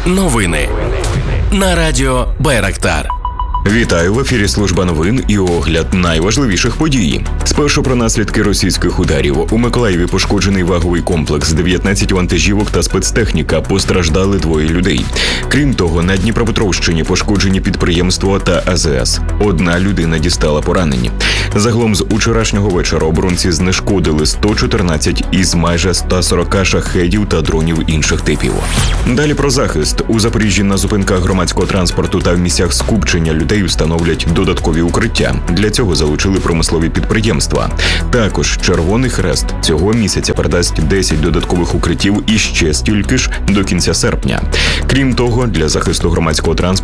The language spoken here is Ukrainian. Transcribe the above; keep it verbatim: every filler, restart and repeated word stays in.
Новини на радіо Байрактар. Вітаю, в ефірі служба новин і огляд найважливіших подій. Спершу про наслідки російських ударів. У Миколаєві пошкоджений ваговий комплекс, дев'ятнадцять вантажівок та спецтехніка, постраждали двоє людей. Крім того, на Дніпропетровщині пошкоджені підприємство та А З С. Одна людина дістала поранення. Загалом з учорашнього вечора оборонці знешкодили сто чотирнадцять із майже ста сорока шахедів та дронів інших типів. Далі про захист. У Запоріжжі на зупинках громадського транспорту та в місцях скупчення людей встановлять додаткові укриття. Для цього залучили промислові підприємства. Також Червоний Хрест цього місяця передасть десять додаткових укриттів і ще стільки ж до кінця серпня. Крім того, для захисту громадського транспорту